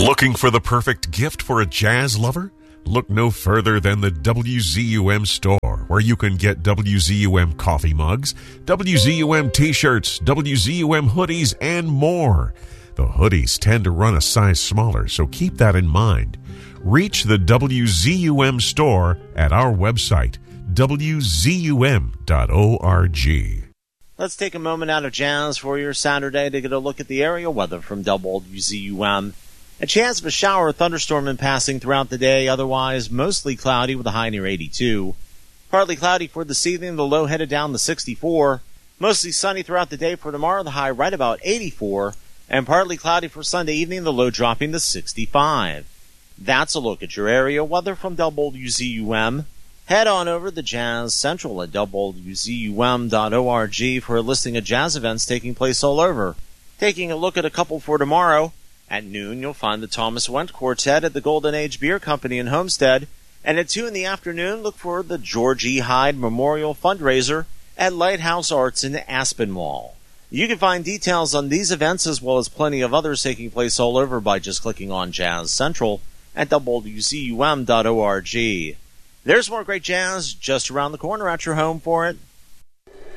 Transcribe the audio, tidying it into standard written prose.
Looking for the perfect gift for a jazz lover? Look no further than the WZUM store, where you can get WZUM coffee mugs, WZUM t-shirts, WZUM hoodies, and more. The hoodies tend to run a size smaller, so keep that in mind. Reach the WZUM store at our website, WZUM.org. Let's take a moment out of jazz for your Saturday to get a look at the area weather from WZUM. A chance of a shower or thunderstorm in passing throughout the day, otherwise mostly cloudy with a high near 82. Partly cloudy for this evening, the low headed down to 64. Mostly sunny throughout the day for tomorrow, the high right about 84. And partly cloudy for Sunday evening, the low dropping to 65. That's a look at your area weather from WZUM. Head on over to Jazz Central at WZUM.org for a listing of jazz events taking place all over. Taking a look at a couple for tomorrow. At noon, you'll find the Thomas Wendt Quartet at the Golden Age Beer Company in Homestead. And at 2 in the afternoon, look for the George E. Hyde Memorial Fundraiser at Lighthouse Arts in Aspinwall. You can find details on these events as well as plenty of others taking place all over by just clicking on Jazz Central at WZUM.org. There's more great jazz just around the corner at your home for it.